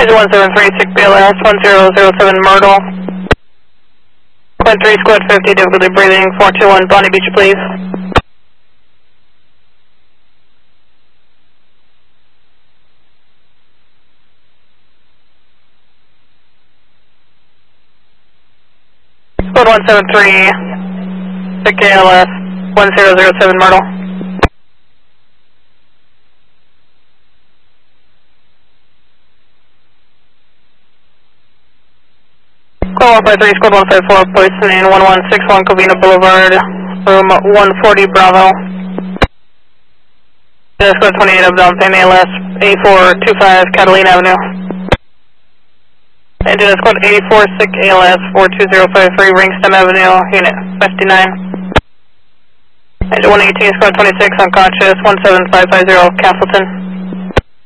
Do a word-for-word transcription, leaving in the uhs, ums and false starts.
Engine one seven three, six B L S, one zero zero seven Myrtle. Squad three, Squad fifty, difficulty breathing, four two one, Bonnie Beach, please. Squad one seven three, six K L S, one zero zero seven Myrtle. Squad one five three, Squad one five four, positioning one one six one Covina Boulevard, room one forty Bravo. Squad twenty-eight up down, Payne A L S, A four two five Catalina Avenue. Engine Squad eighty-four, six A L S, four two zero five three Ringstem Avenue, unit fifty-nine. Engine one eighteen, Squad twenty-six, unconscious, one seven five five zero Castleton.